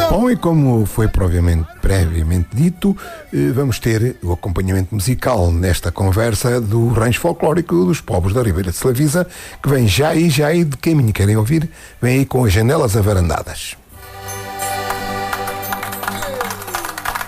Bom, e como foi previamente dito, vamos ter o acompanhamento musical nesta conversa do rancho folclórico dos povos da Ribeira de Slavisa, que vem já aí de caminho. Querem ouvir? Vem aí com as janelas avarandadas.